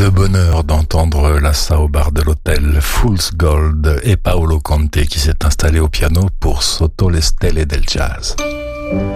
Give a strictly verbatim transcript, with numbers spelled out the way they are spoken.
le bonheur d'entendre Lassa au bar de l'hôtel, Fool's Gold et Paolo Conte qui s'est installé au piano pour Sotto le stelle del jazz.